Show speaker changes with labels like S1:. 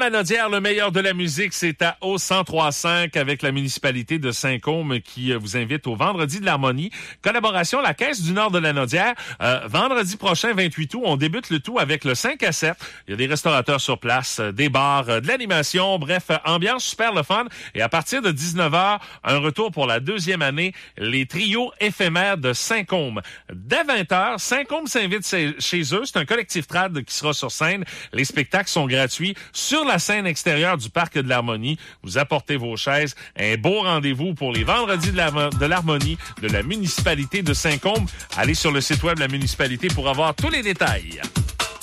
S1: Lanaudière, le meilleur de la musique, c'est à au 103.5 avec la municipalité de Saint-Côme qui vous invite au Vendredi de l'Harmonie. Collaboration la Caisse du Nord de Lanaudière. Vendredi prochain, 28 août, on débute le tout avec le 5 à 7. Il y a des restaurateurs sur place, des bars, de l'animation, bref, ambiance super le fun. Et à partir de 19h, un retour pour la deuxième année, les trios éphémères de Saint-Côme. Dès 20h, Saint-Côme s'invite chez eux. C'est un collectif trad qui sera sur scène. Les spectacles sont gratuits sur la scène extérieure du Parc de l'Harmonie. Vous apportez vos chaises. Un beau rendez-vous pour les Vendredis de l'Harmonie de la municipalité de Saint-Côme. Allez sur le site web de la municipalité pour avoir tous les détails.